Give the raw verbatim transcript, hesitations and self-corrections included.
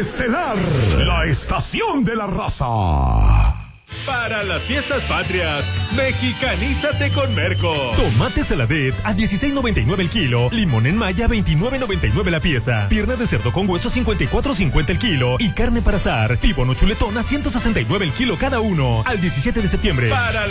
estelar, la estación de la raza. Para las fiestas patrias, mexicanízate con Merco. Tomate saladet a dieciséis noventa y nueve el kilo. Limón en maya veintinueve noventa y nueve la pieza. Pierna de cerdo con hueso cincuenta y cuatro cincuenta el kilo. Y carne para asar, tibono chuletón a ciento sesenta y nueve el kilo cada uno. Al diecisiete de septiembre. Para